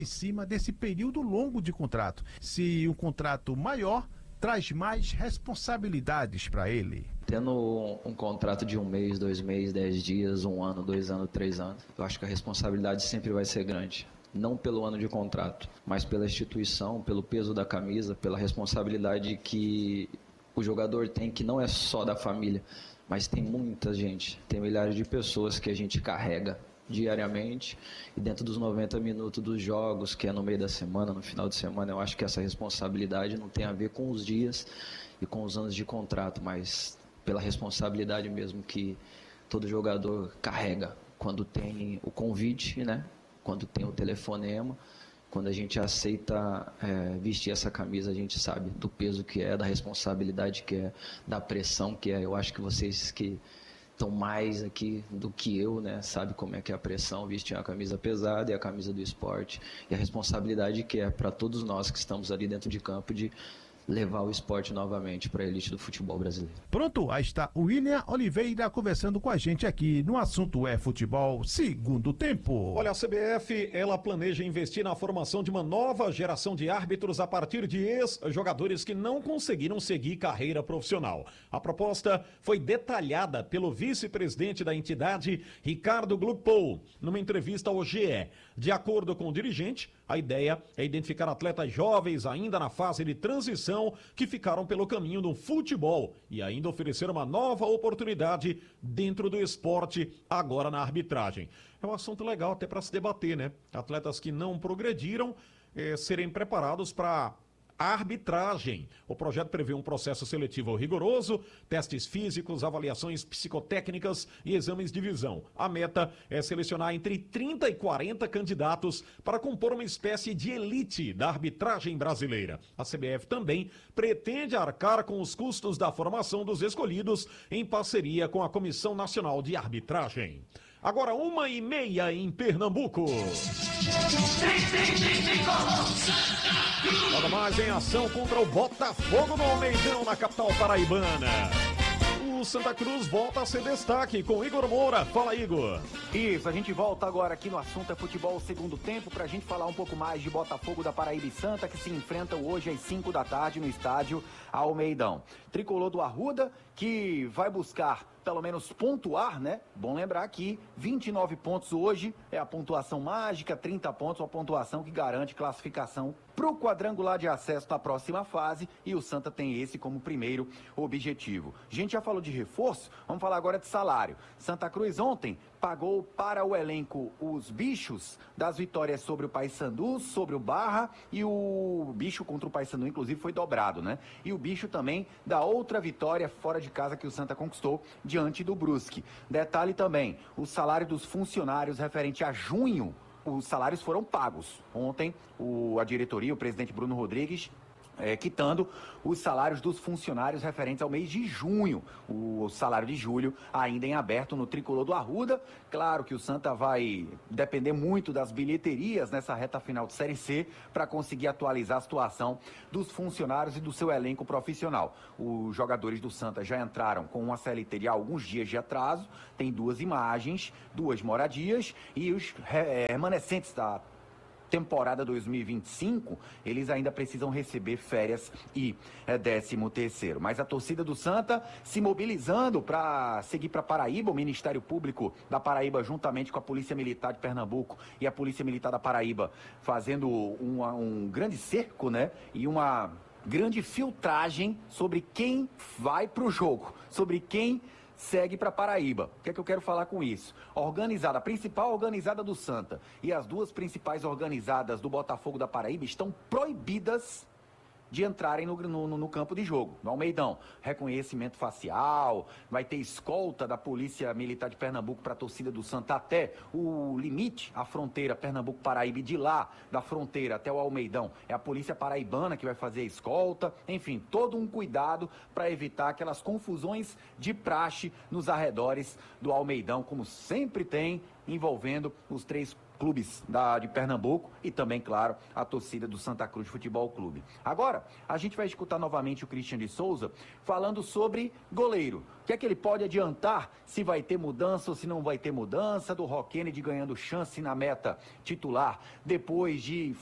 em cima desse período longo de contrato. Se um contrato maior traz mais responsabilidades para ele. Tendo um contrato de 1 mês, 2 meses, 10 dias, 1 ano, 2 anos, 3 anos, eu acho que a responsabilidade sempre vai ser grande. Não pelo ano de contrato, mas pela instituição, pelo peso da camisa, pela responsabilidade que o jogador tem, que não é só da família, mas tem muita gente, tem milhares de pessoas que a gente carrega diariamente, e dentro dos 90 minutos dos jogos, que é no meio da semana, no final de semana, eu acho que essa responsabilidade não tem a ver com os dias e com os anos de contrato, mas pela responsabilidade mesmo que todo jogador carrega quando tem o convite, né? Quando tem o telefonema, quando a gente aceita vestir essa camisa, a gente sabe do peso que é, da responsabilidade que é, da pressão que é. Eu acho que vocês que estão mais aqui do que eu, né, sabe como é que é a pressão, vestir a camisa pesada e a camisa do esporte, e a responsabilidade que é para todos nós que estamos ali dentro de campo de levar o esporte novamente para a elite do futebol brasileiro. Pronto, aí está o William Oliveira conversando com a gente aqui no Assunto é Futebol, segundo tempo. Olha, a CBF, ela planeja investir na formação de uma nova geração de árbitros a partir de ex-jogadores que não conseguiram seguir carreira profissional. A proposta foi detalhada pelo vice-presidente da entidade, Ricardo Gluckpol, numa entrevista ao GE. De acordo com o dirigente, a ideia é identificar atletas jovens ainda na fase de transição que ficaram pelo caminho do futebol e ainda oferecer uma nova oportunidade dentro do esporte, agora na arbitragem. É um assunto legal até para se debater, né? Atletas que não progrediram serem preparados para a arbitragem. O projeto prevê um processo seletivo rigoroso, testes físicos, avaliações psicotécnicas e exames de visão. A meta é selecionar entre 30 e 40 candidatos para compor uma espécie de elite da arbitragem brasileira. A CBF também pretende arcar com os custos da formação dos escolhidos em parceria com a Comissão Nacional de Arbitragem. Agora 1h30 em Pernambuco. Nada mais em ação contra o Botafogo no Almeidão, na capital paraibana. O Santa Cruz volta a ser destaque com Igor Moura. Fala, Igor. Isso, a gente volta agora aqui no Assunto é Futebol segundo tempo pra gente falar um pouco mais de Botafogo da Paraíba e Santa, que se enfrentam hoje às 5 da tarde no estádio Almeidão. Tricolor do Arruda, que vai buscar pelo menos pontuar, né? Bom lembrar que 29 pontos hoje é a pontuação mágica, 30 pontos, uma pontuação que garante classificação pro quadrangular de acesso na próxima fase, e o Santa tem esse como primeiro objetivo. A gente já falou de reforço, vamos falar agora de salário. Santa Cruz ontem pagou para o elenco os bichos das vitórias sobre o Paysandu, sobre o Barra, e o bicho contra o Paysandu inclusive foi dobrado, né? E o bicho também da outra vitória fora de casa que o Santa conquistou diante do Brusque. Detalhe também, o salário dos funcionários referente a junho, os salários foram pagos. Ontem, a diretoria, o presidente Bruno Rodrigues, quitando os salários dos funcionários referentes ao mês de junho. O salário de julho ainda em aberto no Tricolor do Arruda. Claro que o Santa vai depender muito das bilheterias nessa reta final de Série C para conseguir atualizar a situação dos funcionários e do seu elenco profissional. Os jogadores do Santa já entraram com uma CLT de alguns dias de atraso, tem 2 imagens, 2 moradias, e os remanescentes da temporada 2025, eles ainda precisam receber férias e 13º. Mas a torcida do Santa se mobilizando para seguir para Paraíba, o Ministério Público da Paraíba, juntamente com a Polícia Militar de Pernambuco e a Polícia Militar da Paraíba, fazendo um grande cerco, né? E uma grande filtragem sobre quem vai para o jogo, sobre quem segue para Paraíba. O que é que eu quero falar com isso? Organizada, a principal organizada do Santa e as 2 principais organizadas do Botafogo da Paraíba estão proibidas de entrarem no campo de jogo, no Almeidão. Reconhecimento facial, vai ter escolta da Polícia Militar de Pernambuco para a torcida do Santa até o limite, a fronteira Pernambuco-Paraíba, e de lá, da fronteira até o Almeidão, é a Polícia Paraibana que vai fazer a escolta. Enfim, todo um cuidado para evitar aquelas confusões de praxe nos arredores do Almeidão, como sempre tem, envolvendo os 3 clubes de Pernambuco e também, claro, a torcida do Santa Cruz Futebol Clube. Agora, a gente vai escutar novamente o Christian de Souza falando sobre goleiro. O que é que ele pode adiantar, se vai ter mudança ou se não vai ter mudança, do Rock Kennedy ganhando chance na meta titular depois de